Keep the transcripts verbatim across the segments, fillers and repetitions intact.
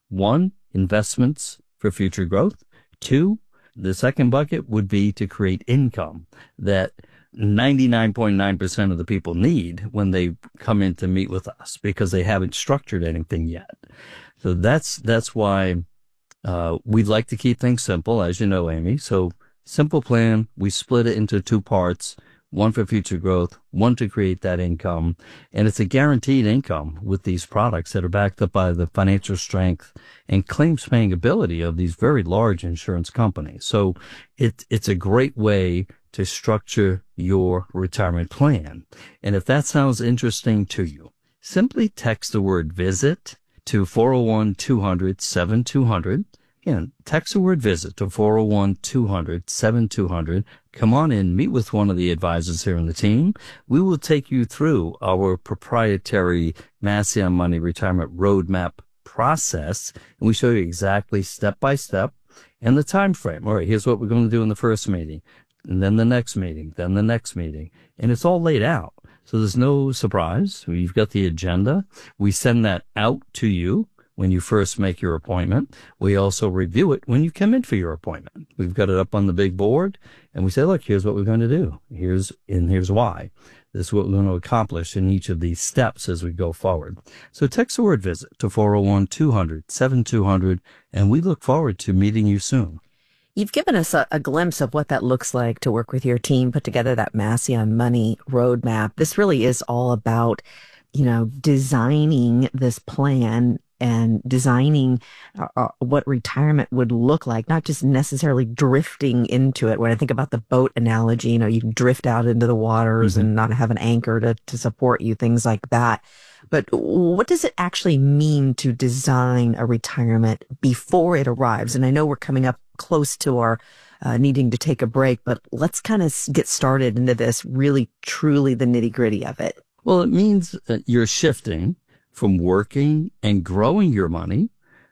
One, investments for future growth. Two, the second bucket would be to create income that ninety-nine point nine percent of the people need when they come in to meet with us because they haven't structured anything yet. So that's that's why uh, we'd like to keep things simple, as you know, Amy. So simple plan, we split it into two parts, one for future growth, one to create that income. And it's a guaranteed income with these products that are backed up by the financial strength and claims paying ability of these very large insurance companies. So it, it's a great way to structure your retirement plan. And if that sounds interesting to you, simply text the word visit to four oh one, two hundred, seventy-two hundred. Again, text the word visit to four oh one, two hundred, seventy-two hundred. Come on in, meet with one of the advisors here on the team. We will take you through our proprietary Massey on Money retirement roadmap process, and we show you exactly step by step and the time frame. All right, here's what we're going to do in the first meeting, and then the next meeting, then the next meeting, and it's all laid out. So there's no surprise. We've got the agenda. We send that out to you when you first make your appointment. We also review it when you come in for your appointment. We've got it up on the big board, and we say, look, here's what we're going to do. Here's, and here's why. This is what we're going to accomplish in each of these steps as we go forward. So text the word visit to four oh one, two hundred, seventy-two hundred, and we look forward to meeting you soon. You've given us a, a glimpse of what that looks like to work with your team, put together that Massey on Money roadmap. This really is all about, you know, designing this plan and designing uh, what retirement would look like, not just necessarily drifting into it. When I think about the boat analogy, you know, you drift out into the waters mm-hmm. and not have an anchor to, to support you, things like that. But what does it actually mean to design a retirement before it arrives? And I know we're coming up close to our uh, needing to take a break, but let's kind of get started into this, really, truly the nitty gritty of it. Well, it means that you're shifting from working and growing your money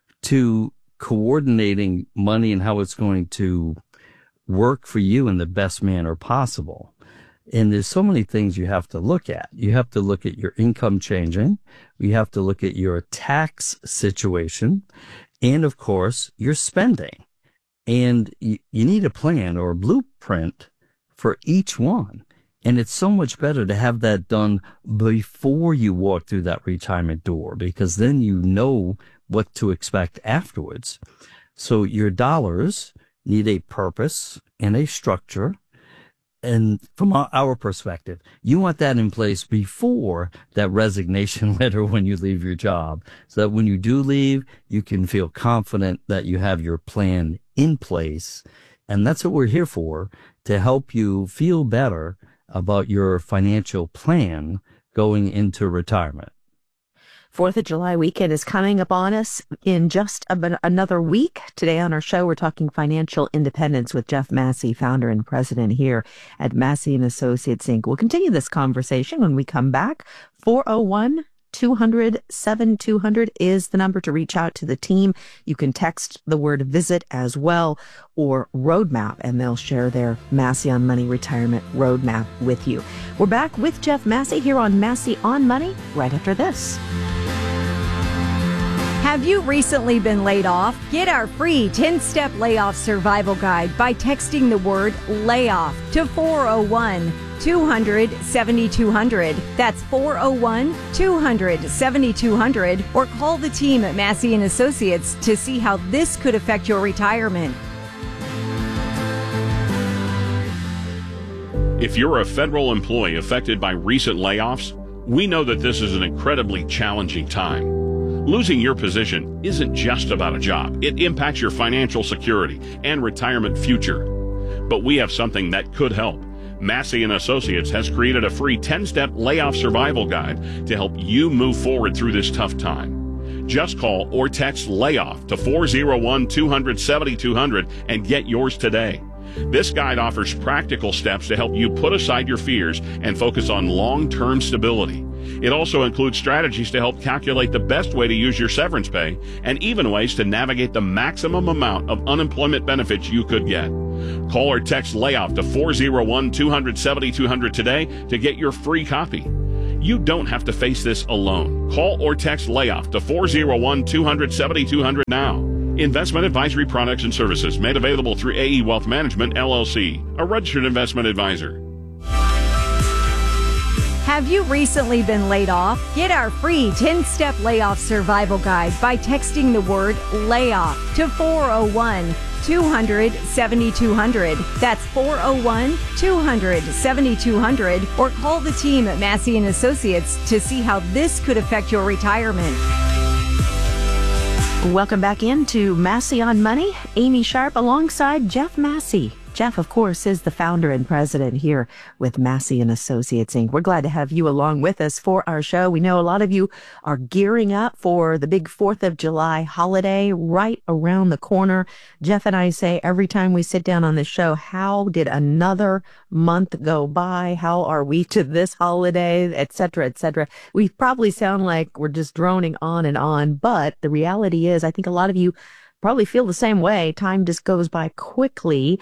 to coordinating money and how it's going to work for you in the best manner possible. And there's so many things you have to look at. You have to look at your income changing. You have to look at your tax situation. And of course, your spending. And you, you need a plan or a blueprint for each one. And it's so much better to have that done before you walk through that retirement door, because then you know what to expect afterwards. So your dollars need a purpose and a structure. And from our perspective, you want that in place before that resignation letter when you leave your job, so that when you do leave, you can feel confident that you have your plan in place. And that's what we're here for, to help you feel better about your financial plan going into retirement. Fourth of July weekend is coming upon us in just a, another week. Today on our show, we're talking financial independence with Jeff Massey, founder and president here at Massey and Associates, Incorporated. We'll continue this conversation when we come back. four oh one, two hundred, seventy-two hundred is the number to reach out to the team. You can text the word visit as well, or roadmap, and they'll share their Massey on Money retirement roadmap with you. We're back with Jeff Massey here on Massey on Money right after this. Have you recently been laid off? Get our free ten-step layoff survival guide by texting the word layoff to four oh one, two hundred, seventy-two hundred. That's four oh one, two hundred, seventy-two hundred. Or call the team at Massey and Associates to see how this could affect your retirement. If you're a federal employee affected by recent layoffs, we know that this is an incredibly challenging time. Losing your position isn't just about a job. It impacts your financial security and retirement future. But we have something that could help. Massey and Associates has created a free ten-step layoff survival guide to help you move forward through this tough time. Just call or text layoff to four oh one, two hundred, seventy-two hundred and get yours today. This guide offers practical steps to help you put aside your fears and focus on long-term stability. It also includes strategies to help calculate the best way to use your severance pay and even ways to navigate the maximum amount of unemployment benefits you could get. Call or text layoff to four oh one, two hundred, seventy-two hundred today to get your free copy. You don't have to face this alone. Call or text layoff to four oh one, two hundred, seventy-two hundred now. Investment advisory products and services made available through A E Wealth Management, L L C, a registered investment advisor. Have you recently been laid off? Get our free ten-step layoff survival guide by texting the word layoff to four oh one, two hundred, seventy-two hundred. That's four oh one, two hundred, seventy-two hundred. Or call the team at Massey and Associates to see how this could affect your retirement. Welcome back into Massey on Money. Amy Sharp alongside Jeff Massey. Jeff, of course, is the founder and president here with Massey and Associates, Incorporated. We're glad to have you along with us for our show. We know a lot of you are gearing up for the big fourth of July holiday right around the corner. Jeff and I say every time we sit down on the show, how did another month go by? How are we to this holiday, et cetera, et cetera? We probably sound like we're just droning on and on, but the reality is I think a lot of you probably feel the same way. Time just goes by quickly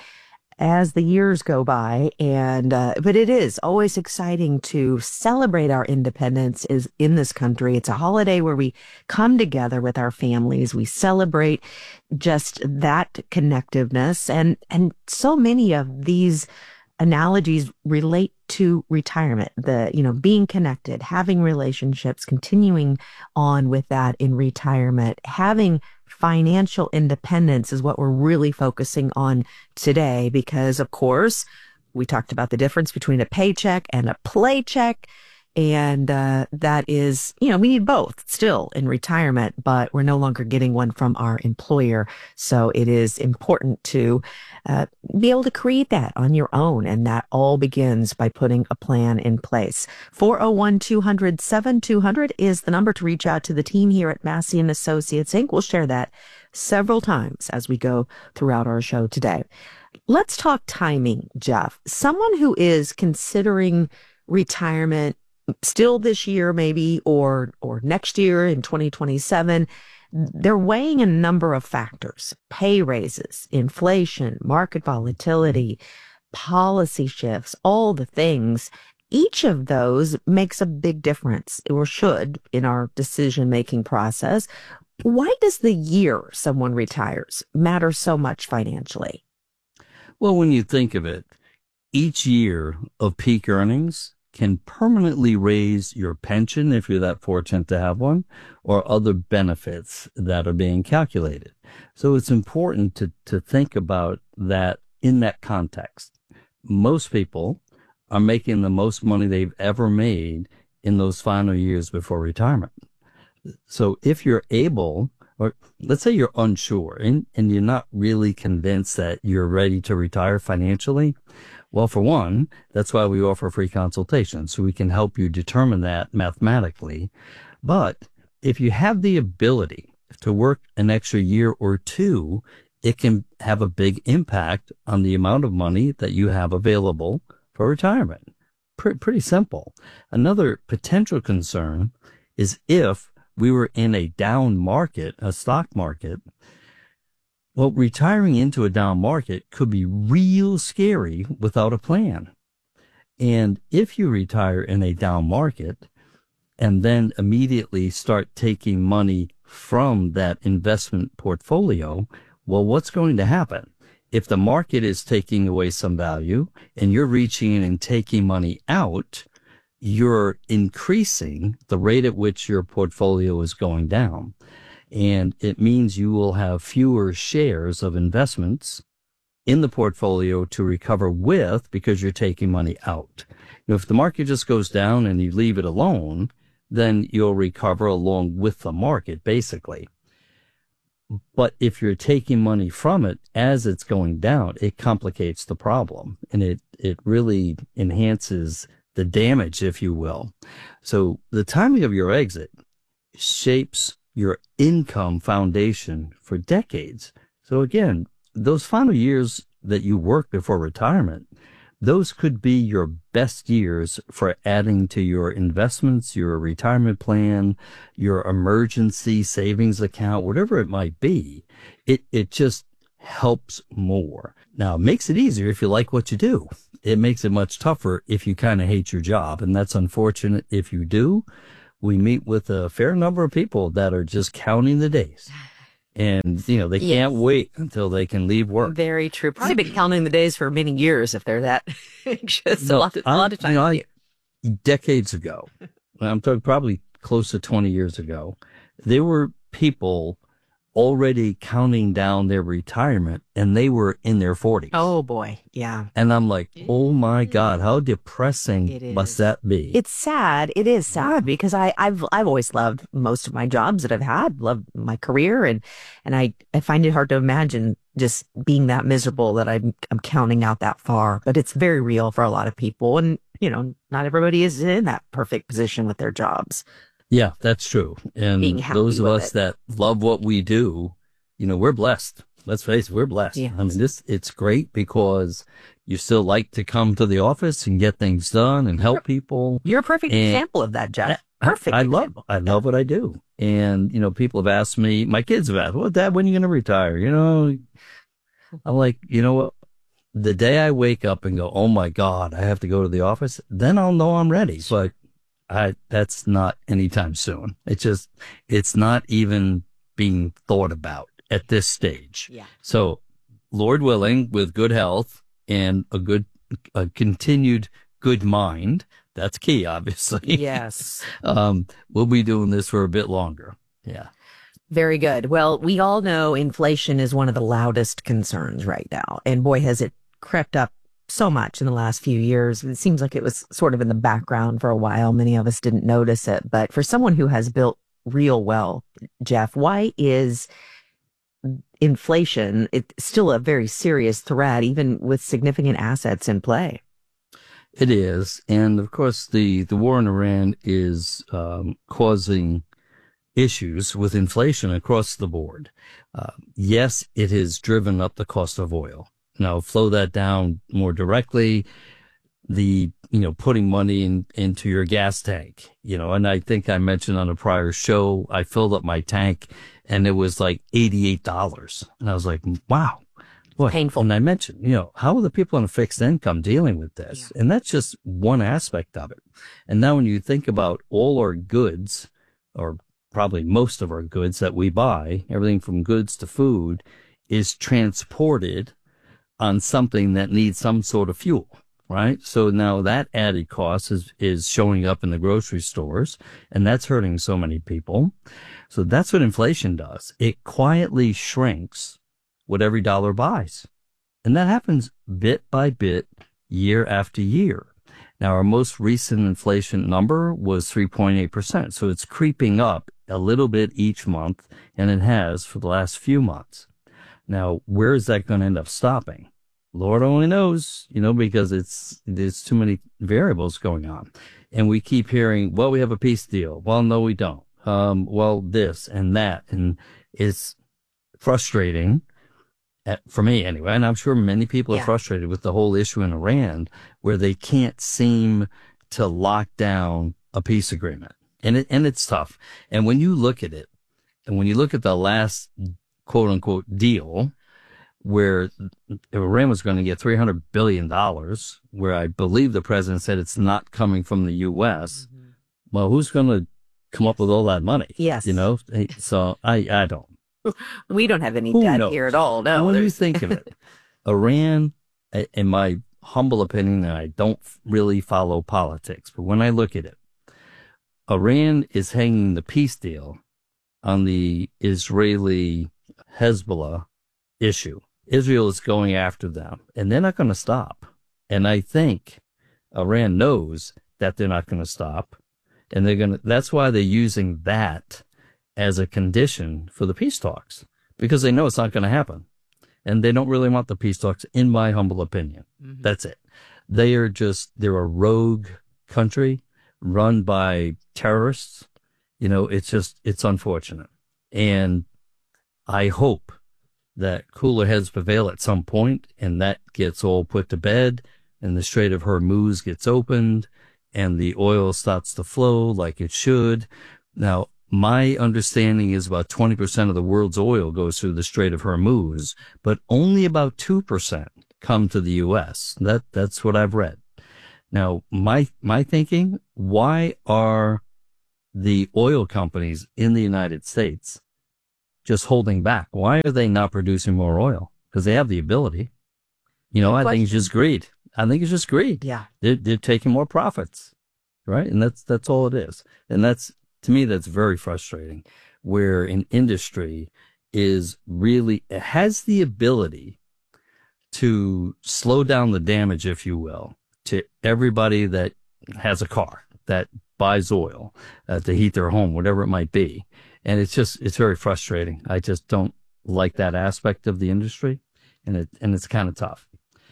as the years go by. And, uh, but it is always exciting to celebrate our independence is in this country. It's a holiday where we come together with our families. We celebrate just that connectiveness. And, and so many of these analogies relate to retirement, the, you know, being connected, having relationships, continuing on with that in retirement, having financial independence is what we're really focusing on today because, of course, we talked about the difference between a paycheck and a playcheck. And uh, that is, you know, we need both still in retirement, but we're no longer getting one from our employer. So it is important to uh, be able to create that on your own. And that all begins by putting a plan in place. four oh one, two hundred, seventy-two hundred is the number to reach out to the team here at Massey and Associates, Incorporated. We'll share that several times as we go throughout our show today. Let's talk timing, Jeff. Someone who is considering retirement still this year, maybe, or, or next year in twenty twenty-seven, they're weighing a number of factors: pay raises, inflation, market volatility, policy shifts, all the things. Each of those makes a big difference, or should, in our decision-making process. Why does the year someone retires matter so much financially? Well, when you think of it, each year of peak earnings can permanently raise your pension if you're that fortunate to have one, or other benefits that are being calculated. So it's important to, to think about that in that context. Most people are making the most money they've ever made in those final years before retirement. So if you're able, or let's say you're unsure and, and you're not really convinced that you're ready to retire financially, well, for one, that's why we offer free consultations, so we can help you determine that mathematically. But if you have the ability to work an extra year or two, it can have a big impact on the amount of money that you have available for retirement. Pre- pretty simple. Another potential concern is if we were in a down market, a stock market. Well, retiring into a down market could be real scary without a plan. And if you retire in a down market and then immediately start taking money from that investment portfolio, well, what's going to happen? If the market is taking away some value and you're reaching in and taking money out, you're increasing the rate at which your portfolio is going down. And it means you will have fewer shares of investments in the portfolio to recover with because you're taking money out. You know, if the market just goes down and you leave it alone, then you'll recover along with the market, basically. But if you're taking money from it as it's going down, it complicates the problem, and it, it really enhances the damage, if you will. So the timing of your exit shapes your income foundation for decades. So again, those final years that you work before retirement, those could be your best years for adding to your investments, your retirement plan, your emergency savings account, whatever it might be. It, it just helps more. Now, it makes it easier if you like what you do. It makes it much tougher if you kind of hate your job. And that's unfortunate if you do. We meet with a fair number of people that are just counting the days. And, you know, they Yes. can't wait until they can leave work. Very true. Probably been counting the days for many years if they're that anxious. a No, lot, a I- lot of you know, times. I- decades ago, I'm talking probably close to twenty years ago, there were people already counting down their retirement and they were in their forties. Oh boy. Yeah. And I'm like, oh my God, how depressing It is. must that be? It's sad. It is sad because I, I've I've always loved most of my jobs that I've had, loved my career, and and I, I find it hard to imagine just being that miserable that I'm I'm counting out that far. But it's very real for a lot of people, and you know, not everybody is in that perfect position with their jobs. Yeah, that's true. And Being happy those of with us it. that love what we do, you know, we're blessed. Let's face it, we're blessed. Yes. I mean, this, it's great because you still like to come to the office and get things done and help people. You're a perfect And- example of that, Jeff. Perfect. I love, example. I love what I do. And, you know, people have asked me, my kids have asked, well, Dad, when are you going to retire? You know, I'm like, you know what? The day I wake up and go, oh my God, I have to go to the office, then I'll know I'm ready. But I, that's not anytime soon. It's just, it's not even being thought about at this stage. Yeah. So, Lord willing, with good health and a good, a continued good mind, that's key, obviously. Yes. um, we'll be doing this for a bit longer. Yeah. Very good. Well, we all know inflation is one of the loudest concerns right now. And boy, has it crept up so much in the last few years. It seems like it was sort of in the background for a while. Many of us didn't notice it. But for someone who has built real wealth, Jeff, why is inflation it's still a very serious threat, even with significant assets in play? It is. And of course, the, the war in Iran is um, causing issues with inflation across the board. Uh, yes, it has driven up the cost of oil. Now, flow that down more directly, the, you know, putting money in, into your gas tank, you know, and I think I mentioned on a prior show, I filled up my tank and it was like eighty-eight dollars. And I was like, wow. Boy. Painful. And I mentioned, you know, how are the people on a fixed income dealing with this? And that's just one aspect of it. And now when you think about all our goods, or probably most of our goods that we buy, everything from goods to food, is transported on something that needs some sort of fuel, right? So now that added cost is, is showing up in the grocery stores, and that's hurting so many people. So that's what inflation does. It quietly shrinks what every dollar buys. And that happens bit by bit, year after year. Now, our most recent inflation number was three point eight percent. So it's creeping up a little bit each month, and it has for the last few months. Now, where is that going to end up stopping? Lord only knows, you know, because it's, there's too many variables going on. And we keep hearing, well, we have a peace deal. Well, no, we don't. Um, well, this and that. And it's frustrating. For me, anyway, and I'm sure many people are Yeah. frustrated with the whole issue in Iran, where they can't seem to lock down a peace agreement, and it and it's tough. And when you look at it, and when you look at the last quote unquote deal, where Iran was going to get three hundred billion dollars, where I believe the president said it's not coming from the U S. Mm-hmm. Well, who's going to come up with all that money? Yes. You know, so I I don't. We don't have any Who debt knows? here at all. No. And when you there's- think of it, Iran, in my humble opinion, and I don't really follow politics, but when I look at it, Iran is hanging the peace deal on the Israeli Hezbollah issue. Israel is going after them, and they're not going to stop. And I think Iran knows that they're not going to stop, and they're going to. That's why they're using that as a condition for the peace talks, because they know it's not going to happen. And they don't really want the peace talks, in my humble opinion. Mm-hmm. That's it. They are just, they're a rogue country run by terrorists. You know, it's just, it's unfortunate. And I hope that cooler heads prevail at some point, and that gets all put to bed, and the Strait of Hormuz gets opened, and the oil starts to flow like it should. Now, my understanding is about twenty percent of the world's oil goes through the Strait of Hormuz, but only about two percent come to the U S. That, that's what I've read. Now, my, my thinking, why are the oil companies in the United States just holding back? Why are they not producing more oil? Because they have the ability. You know, I think it's just greed. I think it's just greed. Yeah. They're, they're taking more profits, right? And that's, that's all it is. And that's, to me, that's very frustrating, where an industry is really, it has the ability to slow down the damage, if you will, to everybody that has a car, that buys oil uh, to heat their home, whatever it might be. And it's just, it's very frustrating. I just don't like that aspect of the industry, and it, and it's kind of tough.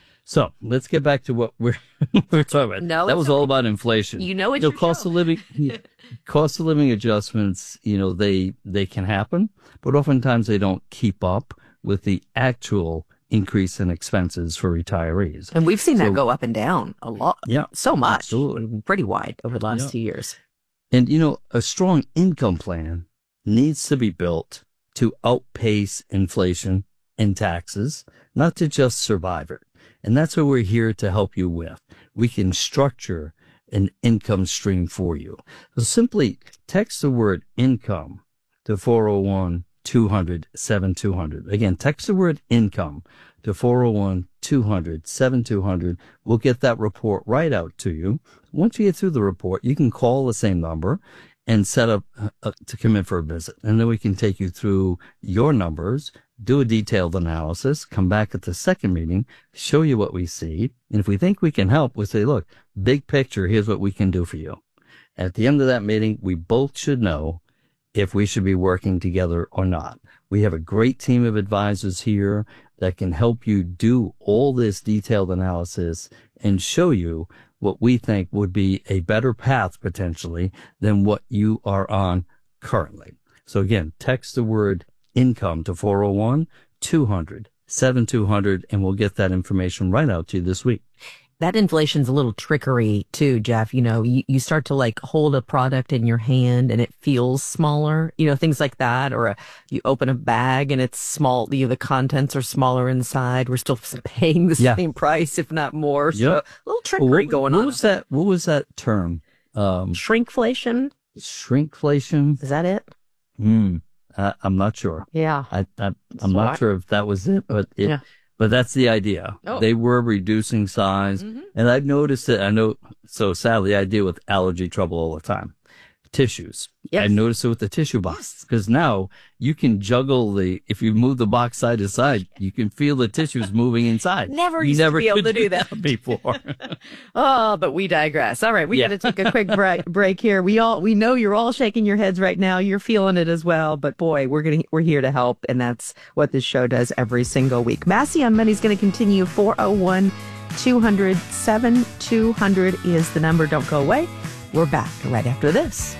So let's get back to what we're, we're talking about. No, that was okay. all about inflation. You know, it's you know, your cost show. of living, cost of living adjustments, you know, they, they can happen, but oftentimes they don't keep up with the actual increase in expenses for retirees. And we've seen So- that go up and down a lot. Yeah, So much. absolutely. Pretty wide over the last Yeah. two years. And, you know, a strong income plan needs to be built to outpace inflation and taxes, not to just survive it. And that's what we're here to help you with. We can structure an income stream for you. So simply text the word income to four oh one, two hundred, seventy-two hundred. Again, text the word income to four oh one, two hundred, seventy-two hundred. We'll get that report right out to you. Once you get through the report, you can call the same number and set up uh, to come in for a visit. And then we can take you through your numbers, do a detailed analysis, come back at the second meeting, show you what we see. And if we think we can help, we'll say, look, big picture, here's what we can do for you. At the end of that meeting, we both should know if we should be working together or not. We have a great team of advisors here that can help you do all this detailed analysis and show you what we think would be a better path potentially than what you are on currently. So again, text the word income to four oh one, two hundred, seventy-two hundred, and we'll get that information right out to you this week. That inflation's a little trickery too, Jeff. You know, you, you start to like hold a product in your hand and it feels smaller, you know, things like that. Or a, you open a bag and it's small, you know, the contents are smaller inside. We're still paying the Yeah. same price, if not more. So Yep. a little trickery Well, what, going what on. was that? What was that term? Um, Shrinkflation? shrinkflation? Is that it? Hmm. I, I'm not sure. Yeah. I, I I'm So not I- sure if that was it, but it, Yeah. but that's the idea. Oh. They were reducing size, Mhm. and I've noticed it. I know. So sadly, I deal with allergy trouble all the time. Tissues. Yes. I noticed it with the tissue box because now you can juggle the. If you move the box side to side, you can feel the tissues moving inside. Never you used to never be able could to do that. before. Oh, but we digress. All right, we Yeah. got to take a quick break, break here. We all we know you're all shaking your heads right now. You're feeling it as well. But boy, we're gonna we're here to help, and that's what this show does every single week. Massey on Money is going to continue. four oh one, two hundred, seventy-two hundred is the number. Don't go away. We're back right after this.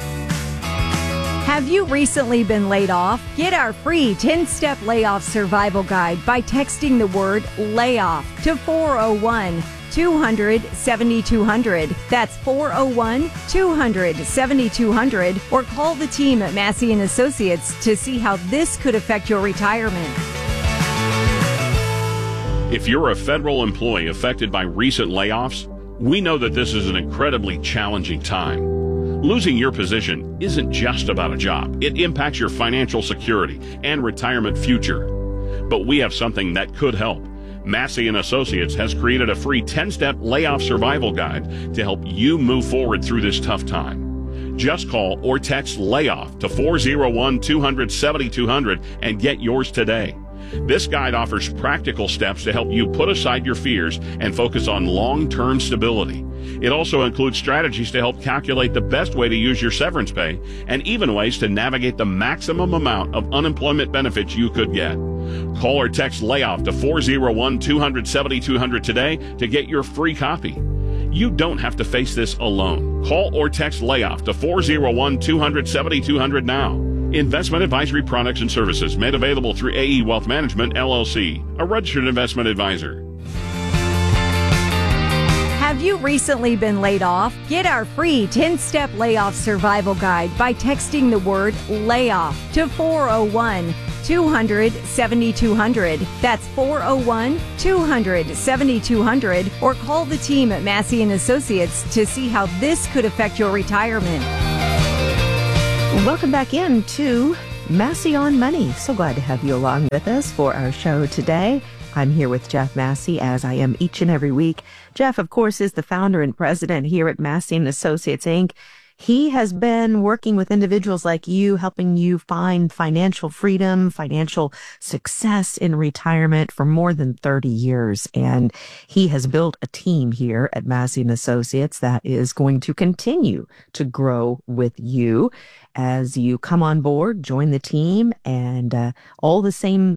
Have you recently been laid off? Get our free ten-step layoff survival guide by texting the word layoff to four oh one, two hundred, seventy-two hundred. That's four oh one, two hundred, seventy-two hundred. Or call the team at Massey and Associates to see how this could affect your retirement. If you're a federal employee affected by recent layoffs, we know that this is an incredibly challenging time. Losing your position isn't just about a job. It impacts your financial security and retirement future. But we have something that could help. Massey and Associates has created a free ten-step layoff survival guide to help you move forward through this tough time. Just call or text layoff to four oh one, two hundred, seventy-two hundred and get yours today. This guide offers practical steps to help you put aside your fears and focus on long-term stability. It also includes strategies to help calculate the best way to use your severance pay and even ways to navigate the maximum amount of unemployment benefits you could get. Call or text layoff to four oh one, two hundred, seventy-two hundred today to get your free copy. You don't have to face this alone. Call or text layoff to four oh one, two hundred, seventy-two hundred now. Investment advisory products and services made available through A E Wealth Management, L L C, a registered investment advisor. Have Have you recently been laid off? Get our free ten-step layoff survival guide by texting the word layoff to four oh one, two hundred, seventy-two hundred. That's four oh one, two hundred, seventy-two hundred, or call the team at Massey and Associates to see how this could affect your retirement. Welcome back in to Massey on Money. So glad to have you along with us for our show today. I'm here with Jeff Massey, as I am each and every week. Jeff, of course, is the founder and president here at Massey and Associates, Incorporated. He has been working with individuals like you, helping you find financial freedom, financial success in retirement for more than thirty years. And he has built a team here at Massey and Associates that is going to continue to grow with you as you come on board, join the team, and uh, all the same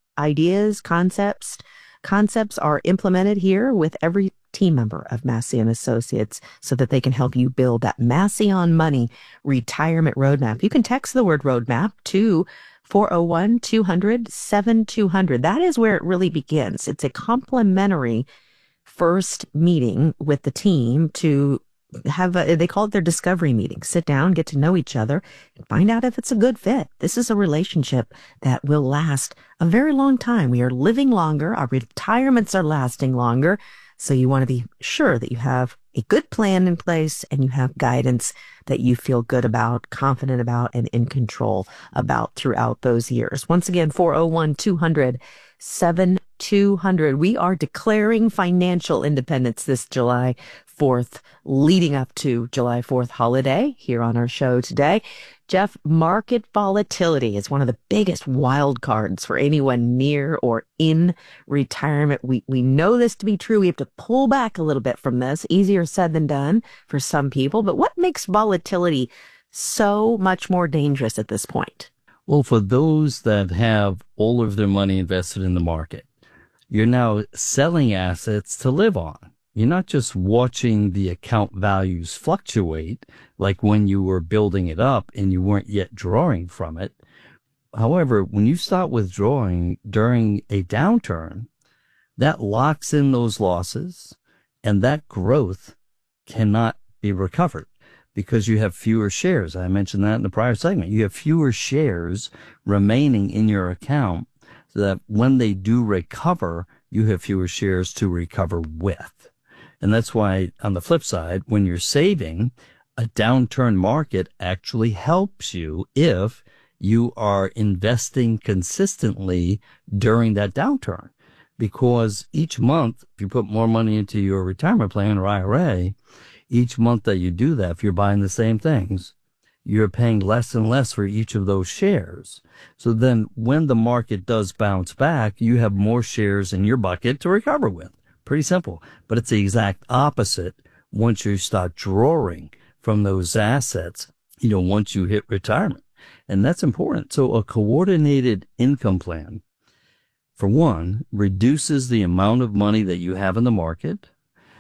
ideas, concepts, concepts are implemented here with every team member of Massey and Associates so that they can help you build that Massey on Money retirement roadmap. You can text the word roadmap to four oh one, two hundred, seventy-two hundred. That is where it really begins. It's a complimentary first meeting with the team to have a, they call it their discovery meeting. Sit down, get to know each other, and find out if it's a good fit. This is a relationship that will last a very long time. We are living longer. Our retirements are lasting longer. So you want to be sure that you have a good plan in place and you have guidance that you feel good about, confident about, and in control about throughout those years. Once again, four oh one, two hundred, seventy-two hundred. We are declaring financial independence this July fourth, leading up to July fourth holiday here on our show today. Jeff, market volatility is one of the biggest wild cards for anyone near or in retirement. We we know this to be true. We have to pull back a little bit from this. Easier said than done for some people. But what makes volatility so much more dangerous at this point? Well, for those that have all of their money invested in the market, you're now selling assets to live on. You're not just watching the account values fluctuate like when you were building it up and you weren't yet drawing from it. However, when you start withdrawing during a downturn, that locks in those losses and that growth cannot be recovered because you have fewer shares. I mentioned that in the prior segment. You have fewer shares remaining in your account so that when they do recover, you have fewer shares to recover with. And that's why, on the flip side, when you're saving, a downturn market actually helps you if you are investing consistently during that downturn. Because each month, if you put more money into your retirement plan or I R A, each month that you do that, if you're buying the same things, you're paying less and less for each of those shares. So then when the market does bounce back, you have more shares in your bucket to recover with. Pretty simple, but it's the exact opposite once you start drawing from those assets, you know, once you hit retirement. And that's important. So a coordinated income plan, for one, reduces the amount of money that you have in the market,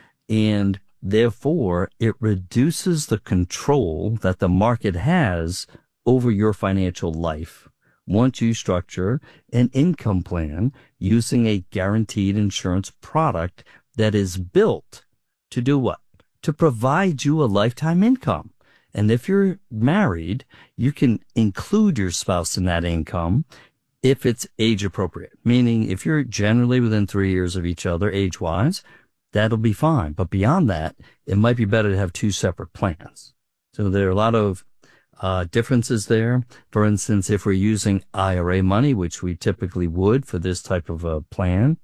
and therefore it reduces the control that the market has over your financial life. Once you structure an income plan using a guaranteed insurance product that is built to do what? To provide you a lifetime income. And if you're married, you can include your spouse in that income if it's age appropriate. Meaning if you're generally within three years of each other age-wise, that'll be fine. But beyond that, it might be better to have two separate plans. So there are a lot of Uh, differences there. For instance, if we're using I R A money, which we typically would for this type of a plan,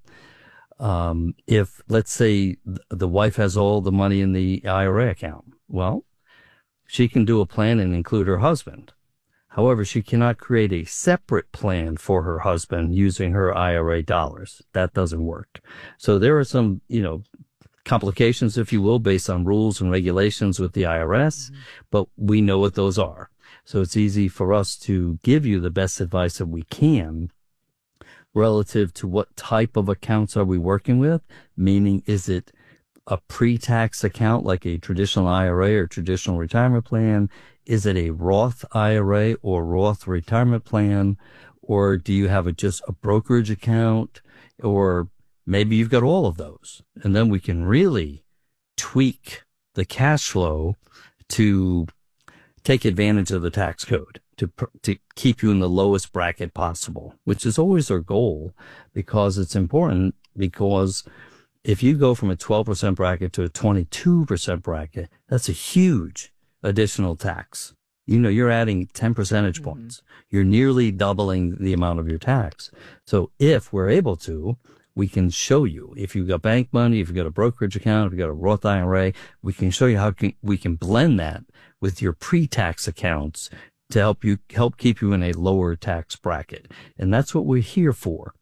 um, if, let's say, th- the wife has all the money in the I R A account, well, she can do a plan and include her husband. However, she cannot create a separate plan for her husband using her I R A dollars. That doesn't work. So there are some, you know, complications, if you will, based on rules and regulations with the I R S, mm-hmm. but we know what those are. So it's easy for us to give you the best advice that we can relative to what type of accounts are we working with, meaning is it a pre-tax account like a traditional I R A or traditional retirement plan? Is it a Roth I R A or Roth retirement plan? Or do you have a, just a brokerage account? Or maybe you've got all of those, and then we can really tweak the cash flow to take advantage of the tax code, to to keep you in the lowest bracket possible, which is always our goal, because it's important. Because if you go from a twelve percent bracket to a twenty-two percent bracket, that's a huge additional tax. You know, you're adding ten percentage mm-hmm. points. You're nearly doubling the amount of your tax. So if we're able to, we can show you, if you've got bank money, if you've got a brokerage account, if you've got a Roth I R A, we can show you how can, we can blend that with your pre-tax accounts to help you, help keep you in a lower tax bracket. And that's what we're here for.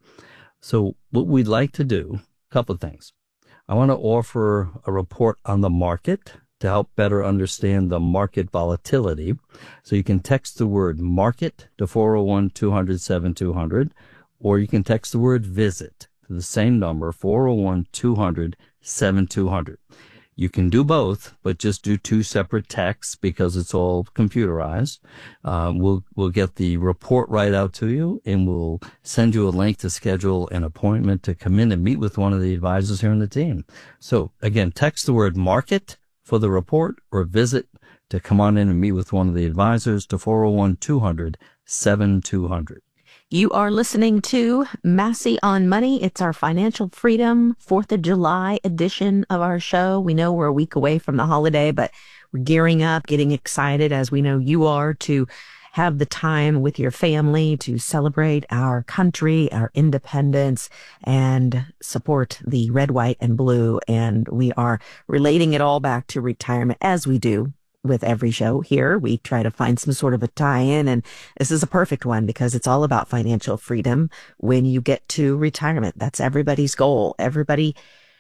So what we'd like to do, a couple of things. I want to offer a report on the market to help better understand the market volatility. So you can text the word market to four oh one, two hundred, seven two hundred, or you can text the word visit to the same number, four oh one, two hundred, seven two hundred. You can do both, but just do two separate texts because it's all computerized. Uh, we'll, we'll get the report right out to you, and we'll send you a link to schedule an appointment to come in and meet with one of the advisors here in the team. So again, text the word market for the report, or visit to come on in and meet with one of the advisors to four oh one, two hundred, seven two hundred. You are listening to Massey on Money. It's our Financial Freedom fourth of July edition of our show. We know we're a week away from the holiday, but we're gearing up, getting excited, as we know you are, to have the time with your family to celebrate our country, our independence, and support the red, white, and blue. And we are relating it all back to retirement, as we do with every show here. We try to find some sort of a tie-in, and this is a perfect one because it's all about financial freedom when you get to retirement. That's everybody's goal. Everybody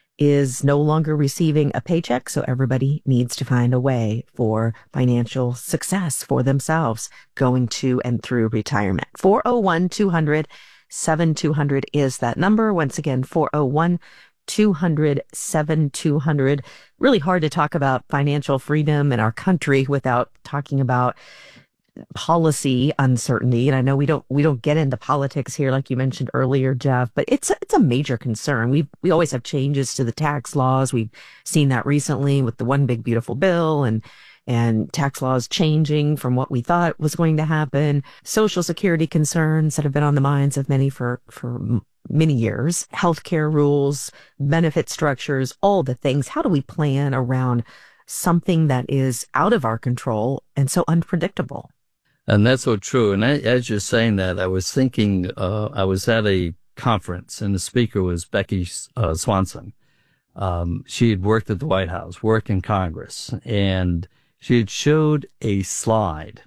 is no longer receiving a paycheck, so everybody needs to find a way for financial success for themselves going to and through retirement. four oh one, two hundred, seven two hundred is that number. Once again, four oh one, two hundred, seven two hundred. Really hard to talk about financial freedom in our country without talking about policy uncertainty. And I know we don't we don't get into politics here, like you mentioned earlier, Jeff, but it's a, it's a major concern. We we always have changes to the tax laws. We've seen that recently with the One Big Beautiful Bill, and and tax laws changing from what we thought was going to happen. Social Security concerns that have been on the minds of many for for many years. Healthcare rules, benefit structures, all the things. How do we plan around something that is out of our control and so unpredictable? And that's so true. And as you're saying that, I was thinking, uh, I was at a conference and the speaker was Becky uh, Swanson. Um, she had worked at the White House, worked in Congress, and she had showed a slide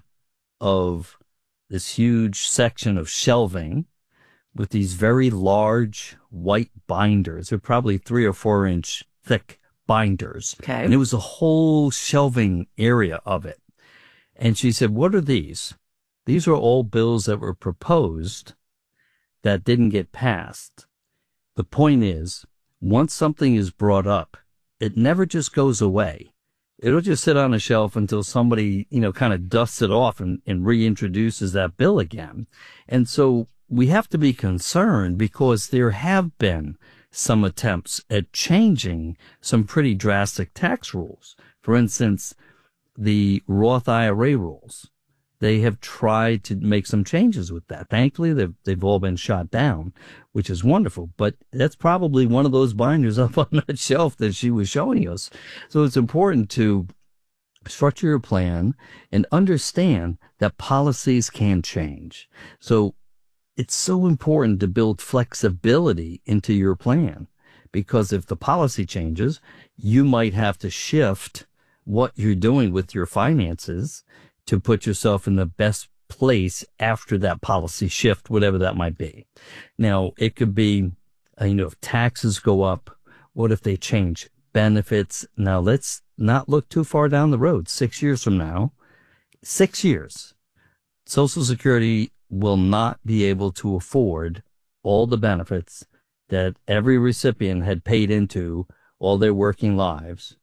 of this huge section of shelving with these very large white binders. They're probably three or four inch thick binders. Okay. And it was a whole shelving area of it. And she said, what are these? These are all bills that were proposed that didn't get passed. The point is, once something is brought up, it never just goes away. It'll just sit on a shelf until somebody, you know, kind of dusts it off and, and reintroduces that bill again. And so we have to be concerned because there have been some attempts at changing some pretty drastic tax rules. For instance, the Roth I R A rules. They have tried to make some changes with that. Thankfully, they've, they've all been shot down, which is wonderful. But that's probably one of those binders up on that shelf that she was showing us. So it's important to structure your plan and understand that policies can change. So it's so important to build flexibility into your plan, because if the policy changes, you might have to shift what you're doing with your finances to put yourself in the best place after that policy shift, whatever that might be. Now, it could be, uh, you know, if taxes go up, what if they change benefits? Now, let's not look too far down the road. Six years from now, six years, Social Security will not be able to afford all the benefits that every recipient had paid into all their working lives.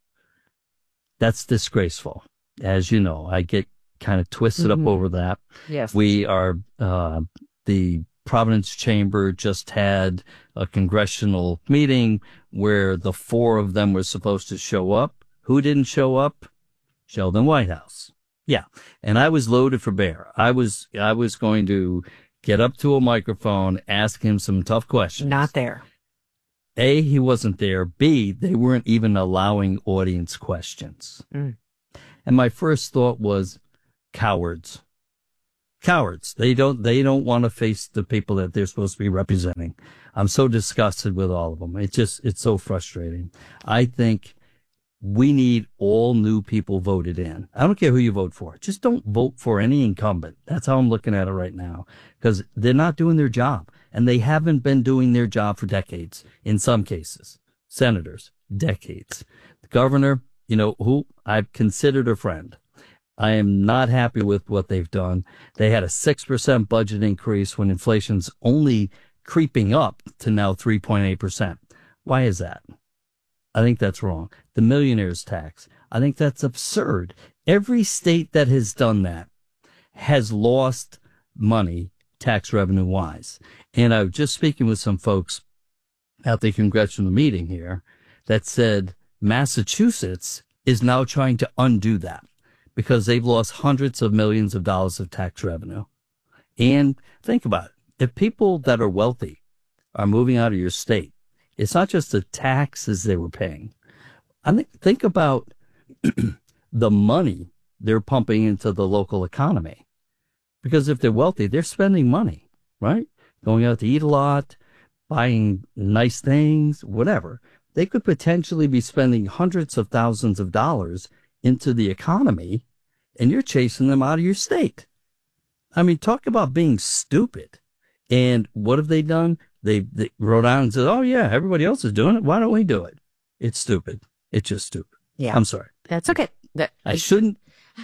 That's disgraceful. As you know, I get kind of twisted mm-hmm. up over that. Yes. We are, uh, the Providence Chamber just had a congressional meeting where the four of them were supposed to show up. Who didn't show up? Sheldon Whitehouse. Yeah. And I was loaded for bear. I was, I was going to get up to a microphone, ask him some tough questions. Not there. A, he wasn't there. B, they weren't even allowing audience questions. Mm. And my first thought was cowards. Cowards. They don't, they don't want to face the people that they're supposed to be representing. I'm so disgusted with all of them. It's just, it's so frustrating. I think we need all new people voted in. I don't care who you vote for. Just don't vote for any incumbent. That's how I'm looking at it right now, because they're not doing their job, and they haven't been doing their job for decades. In some cases, senators, decades. The governor, you know, who I've considered a friend. I am not happy with what they've done. They had a six percent budget increase when inflation's only creeping up to now three point eight percent. Why is that? I think that's wrong. The millionaire's tax, I think that's absurd. Every state that has done that has lost money tax revenue wise. And I was just speaking with some folks at the congressional meeting here that said Massachusetts is now trying to undo that because they've lost hundreds of millions of dollars of tax revenue. And think about it. If people that are wealthy are moving out of your state, it's not just the taxes they were paying. I think, think about the money they're pumping into the local economy. Because if they're wealthy, they're spending money, right? Going out to eat a lot, buying nice things, whatever. They could potentially be spending hundreds of thousands of dollars into the economy, and you're chasing them out of your state. I mean, talk about being stupid. And what have they done? They, they wrote out and said, oh, yeah, everybody else is doing it. Why don't we do it? It's stupid. It's just stupid. Yeah. I'm sorry. That's okay. That, I shouldn't,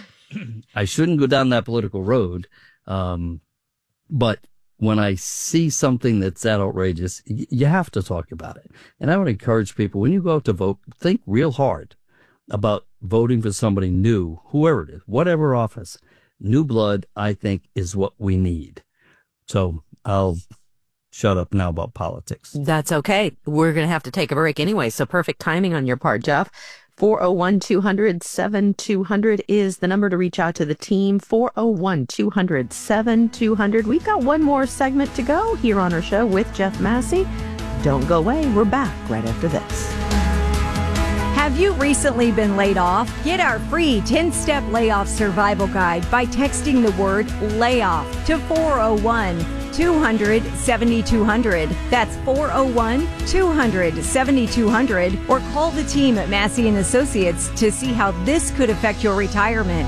I shouldn't go down that political road. Um, but when I see something that's that outrageous, y- you have to talk about it. And I would encourage people, when you go out to vote, think real hard about voting for somebody new, whoever it is, whatever office. New blood, I think, is what we need. So I'll shut up now about politics. That's okay. We're going to have to take a break anyway, so perfect timing on your part, Jeff. four oh one, two hundred, seven two hundred is the number to reach out to the team. four oh one, two hundred, seven two hundred. We've got one more segment to go here on our show with Jeff Massey. Don't go away. We're back right after this. Have you recently been laid off? Get our free ten-step layoff survival guide by texting the word layoff to four oh one, two hundred, seventy-two hundred. That's four oh one, two hundred, seventy-two hundred. Or call the team at Massey and Associates to see how this could affect your retirement.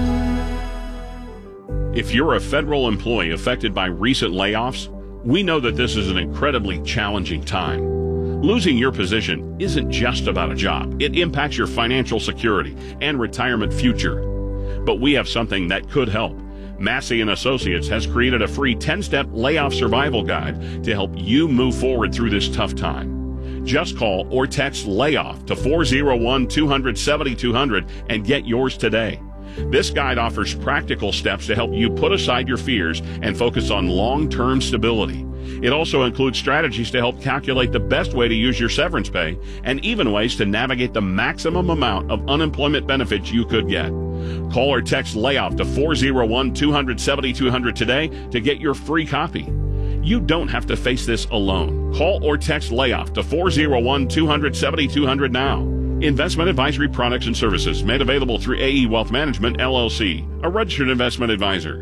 If you're a federal employee affected by recent layoffs, we know that this is an incredibly challenging time. Losing your position isn't just about a job. It impacts your financial security and retirement future. But we have something that could help. Massey and Associates has created a free ten-step layoff survival guide to help you move forward through this tough time. Just call or text layoff to four oh one, two hundred, seventy-two hundred and get yours today. This guide offers practical steps to help you put aside your fears and focus on long-term stability. It also includes strategies to help calculate the best way to use your severance pay and even ways to navigate the maximum amount of unemployment benefits you could get. Call or text layoff to four oh one, two hundred, seventy-two hundred today to get your free copy. You don't have to face this alone. Call or text layoff to four oh one, two hundred, seventy-two hundred now. Investment advisory products and services made available through A E Wealth Management, L L C, a registered investment advisor.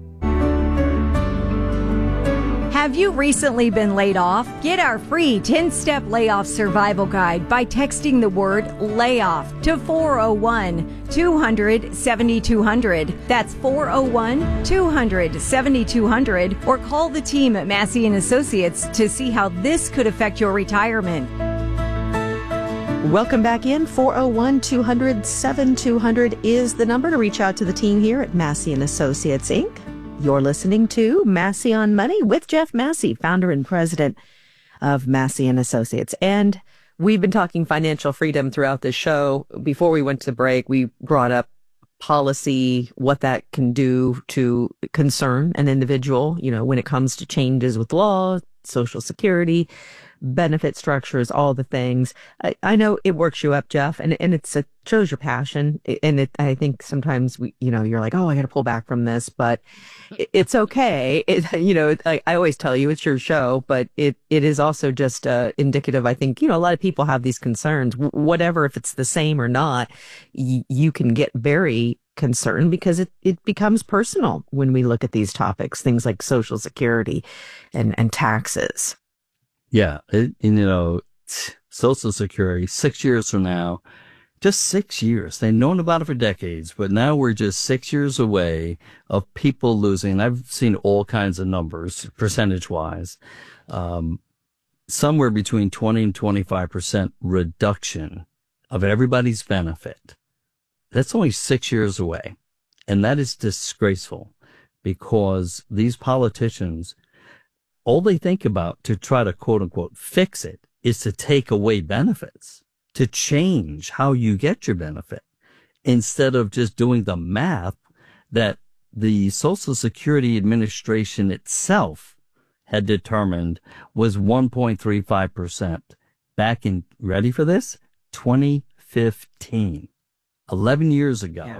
Have you recently been laid off? Get our free ten-step layoff survival guide by texting the word layoff to four oh one, two hundred, seventy-two hundred. That's four oh one, two hundred, seventy-two hundred. Or call the team at Massey and Associates to see how this could affect your retirement. Welcome back in. four oh one, two hundred, seven two hundred is the number to reach out to the team here at Massey and Associates, Incorporated. You're listening to Massey on Money with Jeff Massey, founder and president of Massey and Associates. And we've been talking financial freedom throughout this show. Before we went to break, we brought up policy, what that can do to concern an individual, you know, when it comes to changes with law, Social Security, benefit structures, all the things. I, I know it works you up, Jeff, and, and it's a, shows your passion. And it, I think sometimes we, you know, you're like, oh, I got to pull back from this, but it, it's okay. It, you know, I, I always tell you it's your show, but it, it is also just uh, indicative. I think, you know, a lot of people have these concerns, whatever, if it's the same or not, y- you can get very concerned because it, it becomes personal when we look at these topics, things like Social Security and, and taxes. Yeah. It, you know, Social Security, six years from now, just six years. They've known about it for decades, but now we're just six years away of people losing. I've seen all kinds of numbers, percentage wise, um, somewhere between twenty and twenty-five percent reduction of everybody's benefit. That's only six years away. And that is disgraceful because these politicians, all they think about to try to quote unquote fix it is to take away benefits, to change how you get your benefit instead of just doing the math that the Social Security Administration itself had determined was one point three five percent back in, ready for this? twenty fifteen. eleven years ago. Yeah.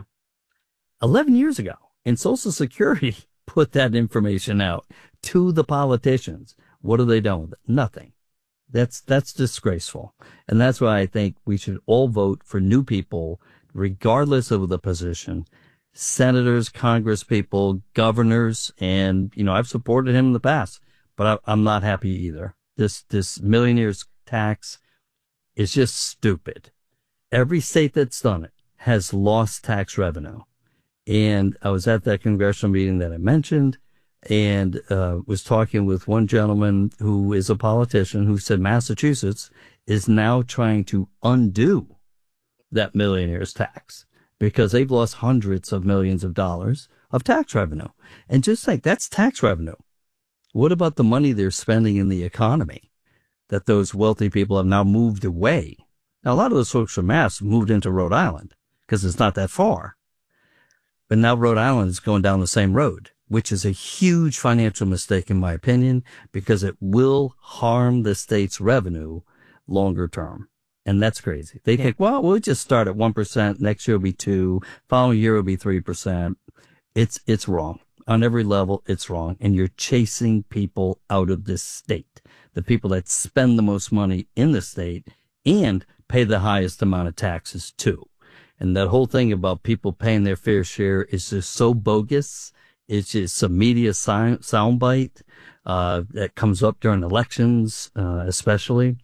eleven years ago. And Social Security put that information out to the politicians. What are they doing with it? Nothing. That's, that's disgraceful. And that's why I think we should all vote for new people, regardless of the position. Senators, congresspeople, governors, and, you know, I've supported him in the past, but I, I'm not happy either. This, this millionaire's tax is just stupid. Every state that's done it has lost tax revenue. And I was at that congressional meeting that I mentioned and uh, was talking with one gentleman who is a politician who said Massachusetts is now trying to undo that millionaire's tax because they've lost hundreds of millions of dollars of tax revenue. And just think, that's tax revenue. What about the money they're spending in the economy that those wealthy people have now moved away? Now, a lot of the folks from Mass moved into Rhode Island because it's not that far. But now Rhode Island is going down the same road, which is a huge financial mistake, in my opinion, because it will harm the state's revenue longer term. And that's crazy. They yeah. think, well, we'll just start at one percent. Next year will be two. Following year will be three percent. It's, it's wrong. On every level, it's wrong. And you're chasing people out of this state. The people that spend the most money in the state and pay the highest amount of taxes too. And that whole thing about people paying their fair share is just so bogus. It's just a media sound, soundbite uh, that comes up during elections, uh, especially.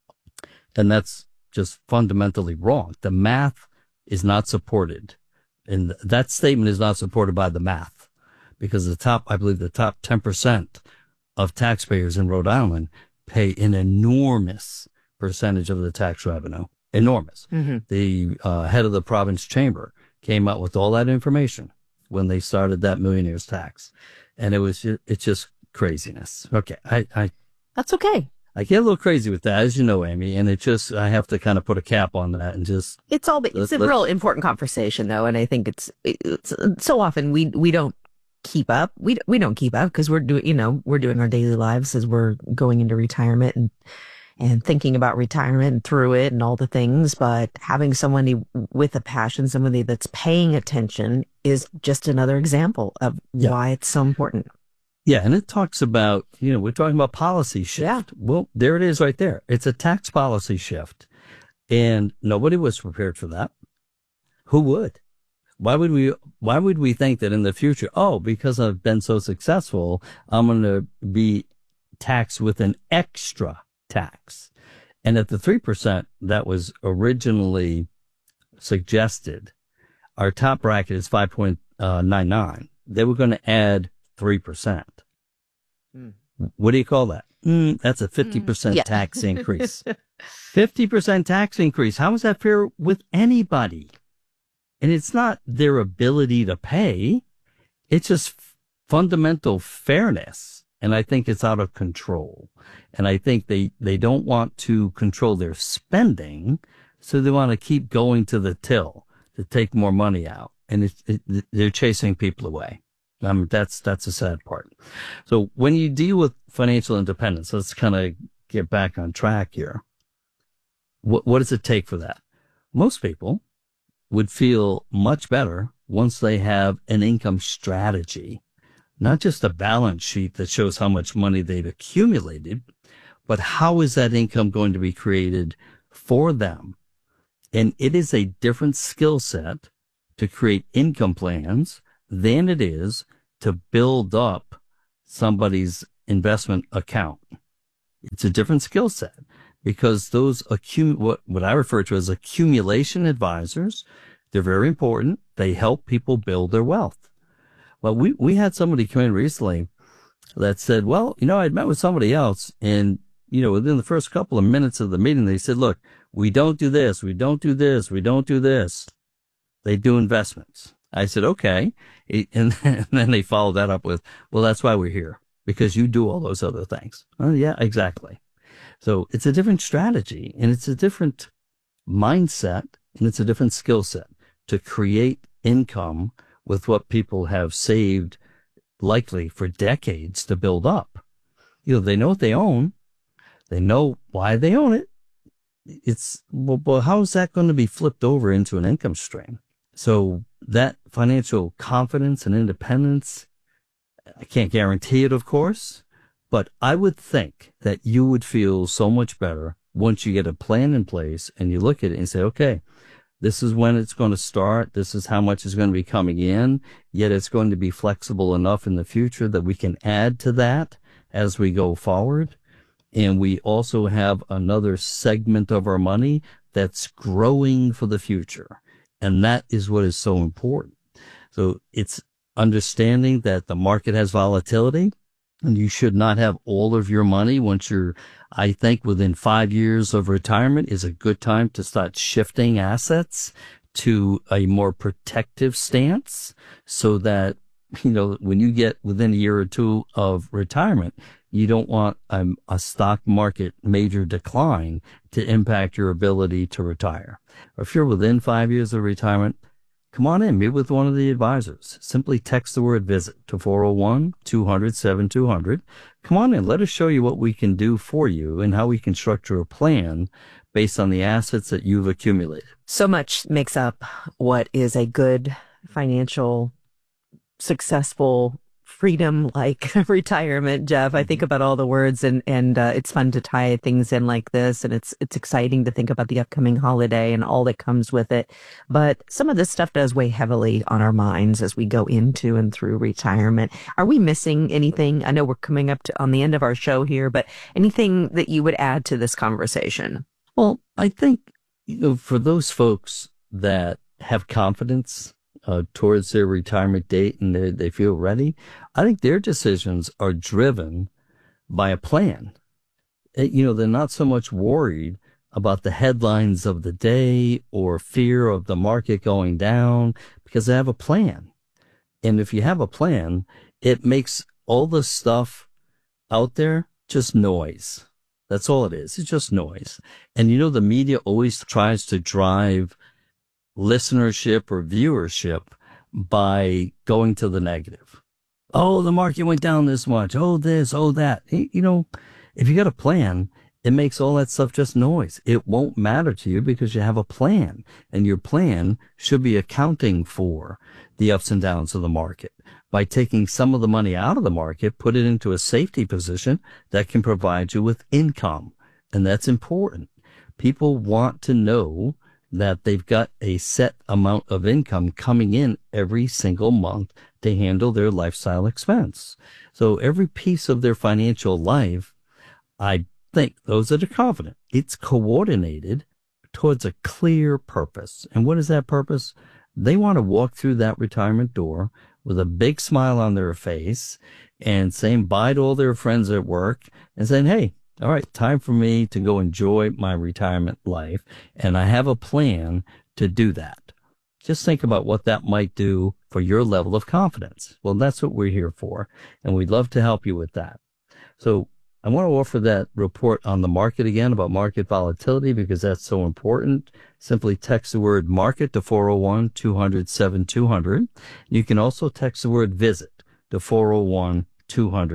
And that's just fundamentally wrong. The math is not supported. And that statement is not supported by the math because the top, I believe the top ten percent of taxpayers in Rhode Island pay an enormous percentage of the tax revenue. Enormous. Mm-hmm. The uh, head of the province chamber came out with all that information when they started that millionaire's tax. And it was, just, it's just craziness. Okay. I, I, that's okay. I get a little crazy with that, as you know, Amy, and it just, I have to kind of put a cap on that and just. It's all, it's a real important conversation though. And I think it's, it's so often we, we don't keep up. We, we don't keep up because we're doing, you know, we're doing our daily lives as we're going into retirement and, and thinking about retirement and through it and all the things. But having somebody with a passion, somebody that's paying attention is just another example of yeah. why it's so important. Yeah. And it talks about, you know, we're talking about policy shift. Yeah. Well, there it is right there. It's a tax policy shift. And nobody was prepared for that. Who would? Why would we, why would we think that in the future, oh, because I've been so successful, I'm going to be taxed with an extra tax? And at the three percent that was originally suggested, our top bracket is five point nine nine. They were going to add three percent. Mm. What do you call that? Mm, that's a fifty percent mm. yeah. tax increase. fifty percent tax increase. How is that fair with anybody? And it's not their ability to pay. It's just fundamental fairness. And I think it's out of control. And I think they, they don't want to control their spending, so they want to keep going to the till to take more money out. And it, it, they're chasing people away. Um, that's, that's the sad part. So when you deal with financial independence, let's kind of get back on track here. What, what does it take for that? Most people would feel much better once they have an income strategy, not just a balance sheet that shows how much money they've accumulated, but how is that income going to be created for them? And it is a different skill set to create income plans than it is to build up somebody's investment account. It's a different skill set because those accum- what, what I refer to as accumulation advisors, they're very important. They help people build their wealth. Well, we, we had somebody come in recently that said, well, you know, I'd met with somebody else and, you know, within the first couple of minutes of the meeting, they said, look, we don't do this. We don't do this. We don't do this. They do investments. I said, okay. And then they followed that up with, well, that's why we're here, because you do all those other things. Oh, yeah, exactly. So it's a different strategy and it's a different mindset and it's a different skill set to create income with what people have saved likely for decades to build up. You know, they know what they own. They know why they own it. It's, well, well how is that going to be flipped over into an income stream? So that financial confidence and independence, I can't guarantee it, of course, but I would think that you would feel so much better once you get a plan in place and you look at it and say, okay, this is when it's going to start. This is how much is going to be coming in, yet it's going to be flexible enough in the future that we can add to that as we go forward. And we also have another segment of our money that's growing for the future. And that is what is so important. So it's understanding that the market has volatility and you should not have all of your money once you're, I think within five years of retirement is a good time to start shifting assets to a more protective stance so that, you know, when you get within a year or two of retirement, you don't want um, a stock market major decline to impact your ability to retire. Or if you're within five years of retirement, come on in, meet with one of the advisors. Simply text the word visit to four oh one, two hundred, seventy-two hundred. Come on in, let us show you what we can do for you and how we can structure a plan based on the assets that you've accumulated. So much makes up what is a good financial, successful, freedom-like retirement, Jeff. I think about all the words and, and uh, it's fun to tie things in like this. And it's, it's exciting to think about the upcoming holiday and all that comes with it. But some of this stuff does weigh heavily on our minds as we go into and through retirement. Are we missing anything? I know we're coming up to on the end of our show here, but anything that you would add to this conversation? Well, I think, you know, for those folks that have confidence Uh, towards their retirement date and they, they feel ready, I think their decisions are driven by a plan. It, you know, they're not so much worried about the headlines of the day or fear of the market going down because they have a plan. And if you have a plan, it makes all the stuff out there just noise. That's all it is. It's just noise. And you know, the media always tries to drive listenership or viewership by going to the negative. Oh, the market went down this much. Oh, this, oh, that. You know, if you got a plan, it makes all that stuff just noise. It won't matter to you because you have a plan, and your plan should be accounting for the ups and downs of the market by taking some of the money out of the market, put it into a safety position that can provide you with income. And that's important. People want to know that they've got a set amount of income coming in every single month to handle their lifestyle expense. So every piece of their financial life, I think those that are confident, it's coordinated towards a clear purpose. And what is that purpose? They want to walk through that retirement door with a big smile on their face and saying bye to all their friends at work and saying, hey, all right, time for me to go enjoy my retirement life. And I have a plan to do that. Just think about what that might do for your level of confidence. Well, that's what we're here for. And we'd love to help you with that. So I want to offer that report on the market again about market volatility because that's so important. Simply text the word market to four oh one, two hundred, seventy-two hundred. You can also text the word visit to four oh one, two hundred,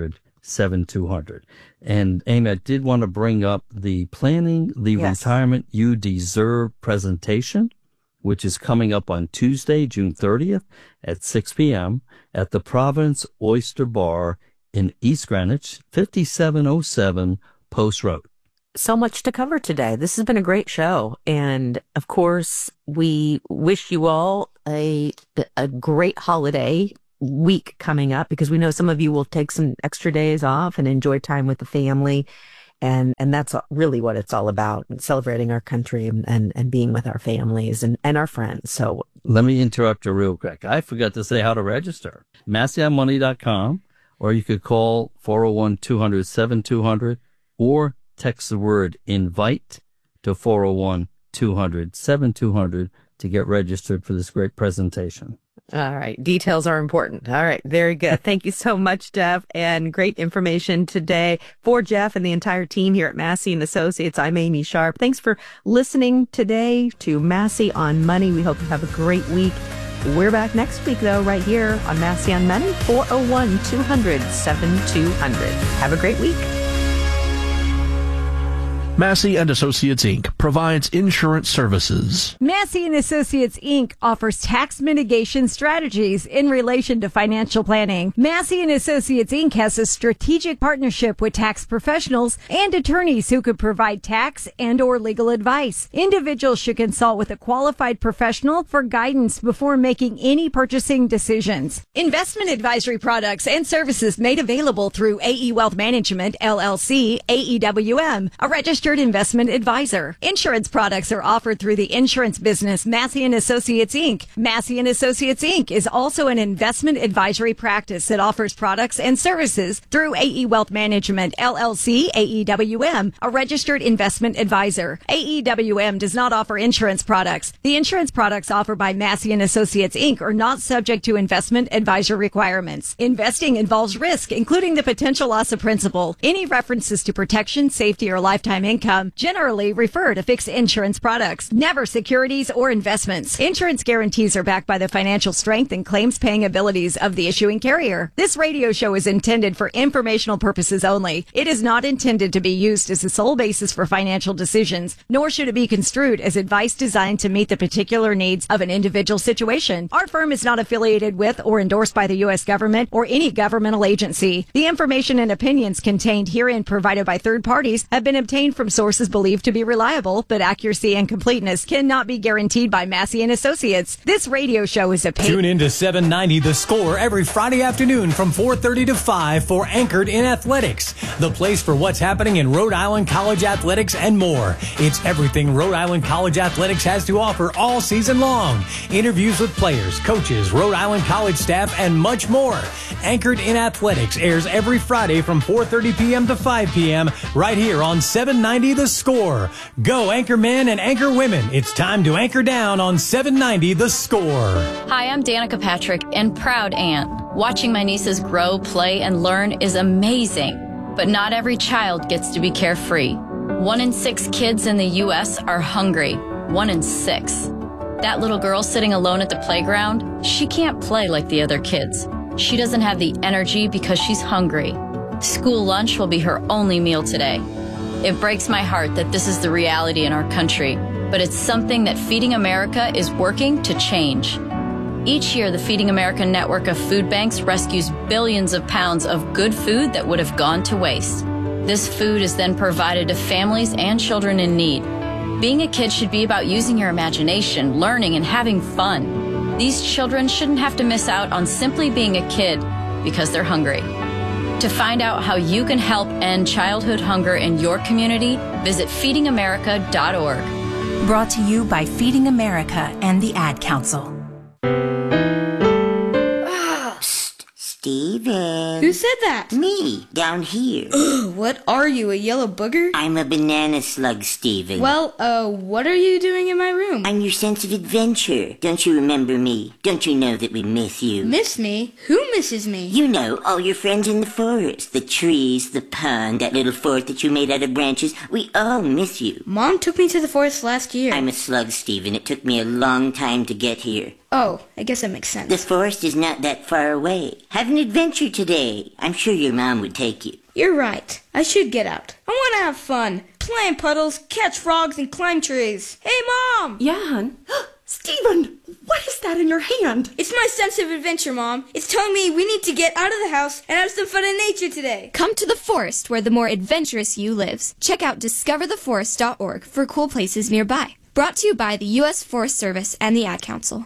seven two hundred. And Amy, I did want to bring up the Planning the Yes. Retirement You Deserve presentation, which is coming up on Tuesday, June thirtieth at six p.m. at the Providence Oyster Bar in East Greenwich, fifty-seven oh seven Post Road. So much to cover today. This has been a great show. And of course, we wish you all a, a great holiday week coming up, because we know some of you will take some extra days off and enjoy time with the family. And, and that's really what it's all about, celebrating our country and, and, and being with our families and, and our friends. So Let me interrupt you real quick. I forgot to say how to register. Massey on Money dot com, or you could call four oh one, two hundred, seven two hundred, or text the word invite to four oh one, two hundred, seven two hundred to get registered for this great presentation. all right. Details are important. All right. Very good. Thank you so much, Jeff. And great information today for Jeff and the entire team here at Massey and Associates. I'm Amy Sharp. Thanks for listening today to Massey on Money. We hope you have a great week. We're back next week, though, right here on Massey on Money, four oh one, two hundred, seven two hundred. Have a great week. Massey and Associates, Incorporated provides insurance services. Massey and Associates, Incorporated offers tax mitigation strategies in relation to financial planning. Massey and Associates, Incorporated has a strategic partnership with tax professionals and attorneys who could provide tax and or legal advice. Individuals should consult with a qualified professional for guidance before making any purchasing decisions. Investment advisory products and services made available through A E Wealth Management, L L C, A E W M, a registered investment advisor. Insurance products are offered through the insurance business Massey and Associates, Incorporated. Massey and Associates, Incorporated is also an investment advisory practice that offers products and services through A E Wealth Management, L L C, A E W M, a registered investment advisor. A E W M does not offer insurance products. The insurance products offered by Massey and Associates, Incorporated are not subject to investment advisor requirements. Investing involves risk, including the potential loss of principal. Any references to protection, safety, or lifetime income generally refer to fixed insurance products, never securities or investments. Insurance guarantees are backed by the financial strength and claims paying abilities of the issuing carrier. This radio show is intended for informational purposes only. It is not intended to be used as the sole basis for financial decisions, nor should it be construed as advice designed to meet the particular needs of an individual situation. Our firm is not affiliated with or endorsed by the U S government or any governmental agency. The information and opinions contained herein provided by third parties have been obtained from sources believed to be reliable, but accuracy and completeness cannot be guaranteed by Massey and Associates. This radio show is a paid... Tune in to seven ninety The Score every Friday afternoon from four thirty to five for Anchored in Athletics, the place for what's happening in Rhode Island College athletics and more. It's everything Rhode Island College athletics has to offer all season long. Interviews with players, coaches, Rhode Island College staff, and much more. Anchored in Athletics airs every Friday from four thirty p.m. to five p.m. right here on seven ninety The Score. Go Anchor Men and Anchor Women. It's time to anchor down on seven ninety The Score. Hi, I'm Danica Patrick and proud aunt. Watching my nieces grow, play, and learn is amazing. But not every child gets to be carefree. One in six kids in the U S are hungry. One in six. That little girl sitting alone at the playground, she can't play like the other kids. She doesn't have the energy because she's hungry. School lunch will be her only meal today. It breaks my heart that this is the reality in our country, but it's something that Feeding America is working to change. Each year, the Feeding America network of food banks rescues billions of pounds of good food that would have gone to waste. This food is then provided to families and children in need. Being a kid should be about using your imagination, learning, and having fun. These children shouldn't have to miss out on simply being a kid because they're hungry. To find out how you can help end childhood hunger in your community, visit feeding america dot org. Brought to you by Feeding America and the Ad Council. Steven. Who said that? Me, down here. Ugh, what are you, a yellow booger? I'm a banana slug, Steven. Well, uh, what are you doing in my room? I'm your sense of adventure. Don't you remember me? Don't you know that we miss you? Miss me? Who misses me? You know, all your friends in the forest. The trees, the pond, that little fort that you made out of branches. We all miss you. Mom took me to the forest last year. I'm a slug, Steven. It took me a long time to get here. Oh, I guess that makes sense. The forest is not that far away. Have an adventure today. I'm sure your mom would take you. You're right. I should get out. I want to have fun. Play in puddles, catch frogs, and climb trees. Hey, Mom! Yeah, hon? Stephen, what is that in your hand? It's my sense of adventure, Mom. It's telling me we need to get out of the house and have some fun in nature today. Come to the forest where the more adventurous you lives. Check out discover the forest dot org for cool places nearby. Brought to you by the U S Forest Service and the Ad Council.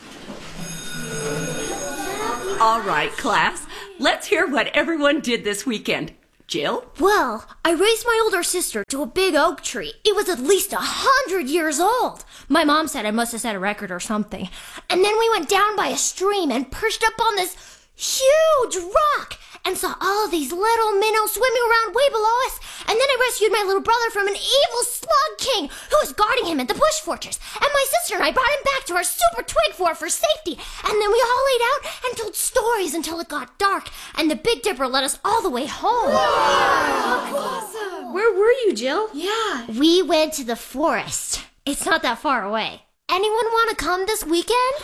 All right, class. Let's hear what everyone did this weekend. Jill? Well, I raised my older sister to a big oak tree. It was at least a hundred years old. My mom said I must have set a record or something. And then we went down by a stream and perched up on this huge rock and saw all these little minnows swimming around way below us. And then I rescued my little brother from an evil slug king who was guarding him at the bush fortress. And my sister and I brought him back to our super twig fort for safety. And then we all laid out and told stories until it got dark. And the Big Dipper led us all the way home. Wow. Awesome. Where were you, Jill? Yeah. We went to the forest. It's not that far away. Anyone want to come this weekend?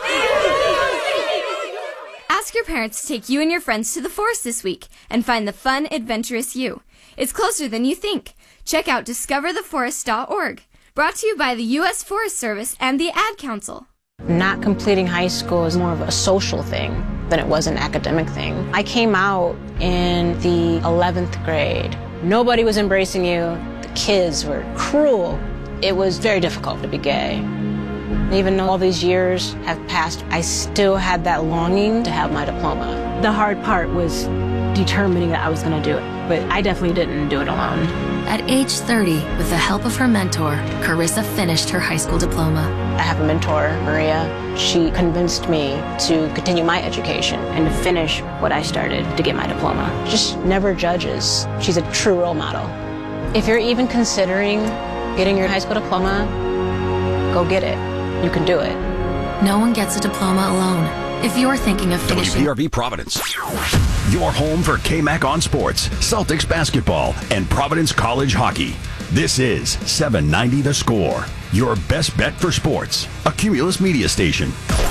Ask your parents to take you and your friends to the forest this week and find the fun, adventurous you. It's closer than you think. Check out discover the forest dot org. Brought to you by the U S Forest Service and the Ad Council. Not completing high school is more of a social thing than it was an academic thing. I came out in the eleventh grade. Nobody was embracing you. The kids were cruel. It was very difficult to be gay. Even though all these years have passed, I still had that longing to have my diploma. The hard part was determining that I was going to do it, but I definitely didn't do it alone. At age thirty, with the help of her mentor, Carissa finished her high school diploma. I have a mentor, Maria. She convinced me to continue my education and to finish what I started to get my diploma. Just never judges. She's a true role model. If you're even considering getting your high school diploma, go get it. You can do it. No one gets a diploma alone. If you're thinking of finishing... W P R V Providence. Your home for K M A C on sports, Celtics basketball, and Providence College hockey. This is seven ninety The Score. Your best bet for sports. A Cumulus media station.